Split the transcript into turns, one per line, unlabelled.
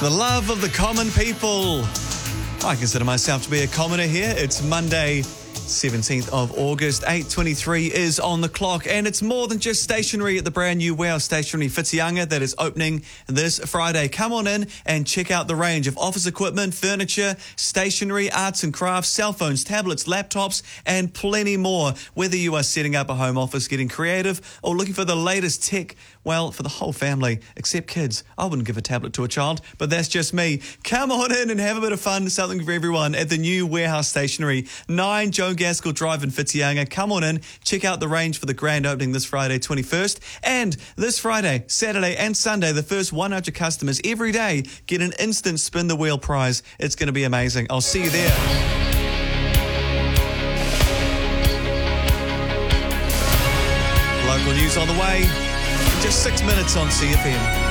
The love of the common people. I consider myself to be a commoner here. It's Monday, 17th of August. 8:23 is on the clock, and it's more than just stationery at the brand new Warehouse Stationery Whitianga that is opening this Friday. Come on in and check out the range of office equipment, furniture, stationery, arts and crafts, cell phones, tablets, laptops, and plenty more. Whether you are setting up a home office, getting creative, or looking for the latest tech, well, for the whole family, except kids. I wouldn't give a tablet to a child, but that's just me. Come on in and have a bit of fun, something for everyone at the new Warehouse Stationery, 9 Joe Gaskell Drive in Whitianga. Come on in, check out the range for the grand opening this Friday, 21st. And this Friday, Saturday and Sunday, the first 100 customers every day get an instant spin the wheel prize. It's going to be amazing. I'll see you there. Local news on the way. Just 6 minutes on CFM.